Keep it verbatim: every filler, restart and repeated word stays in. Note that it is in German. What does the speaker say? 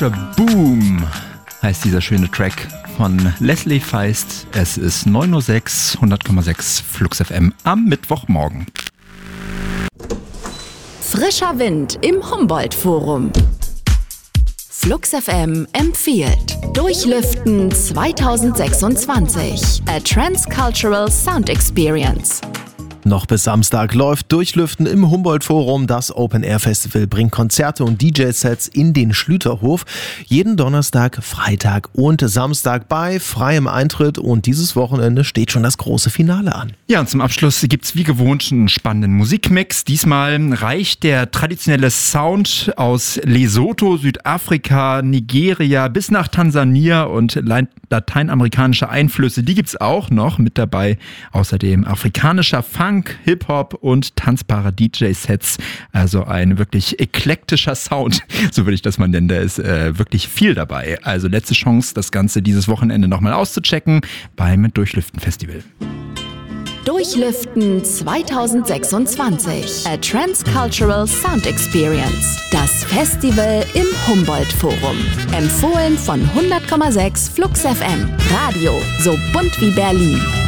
Shaboom heißt dieser schöne Track von Leslie Feist. Es ist neun Uhr sechs, hundert Komma sechs Flux F M am Mittwochmorgen. Frischer Wind im Humboldt-Forum. Flux F M empfiehlt Durchlüften zwanzig sechsundzwanzig. A Transcultural Sound Experience. Noch bis Samstag läuft Durchlüften im Humboldt-Forum. Das Open-Air-Festival bringt Konzerte und D J-Sets in den Schlüterhof. Jeden Donnerstag, Freitag und Samstag bei freiem Eintritt. Und dieses Wochenende steht schon das große Finale an. Ja, und zum Abschluss gibt's wie gewohnt einen spannenden Musikmix. Diesmal reicht der traditionelle Sound aus Lesotho, Südafrika, Nigeria bis nach Tansania und lateinamerikanische Einflüsse. Die gibt's auch noch mit dabei. Außerdem afrikanischer Funk, Hip-Hop und tanzbare D J-Sets. Also ein wirklich eklektischer Sound, so würde ich das mal nennen. Da ist äh, wirklich viel dabei. Also letzte Chance, das Ganze dieses Wochenende nochmal auszuchecken beim Durchlüften-Festival. Durchlüften zwanzig sechsundzwanzig. A Transcultural Sound Experience. Das Festival im Humboldt-Forum. Empfohlen von hundert Komma sechs Flux F M. Radio so bunt wie Berlin.